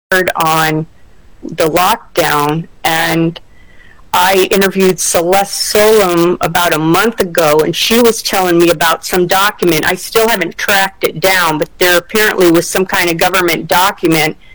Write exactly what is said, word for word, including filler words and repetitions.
on the lockdown, and I interviewed Celeste Solum about a month ago, and she was telling me about some document. I still haven't tracked it down, but there apparently was some kind of government document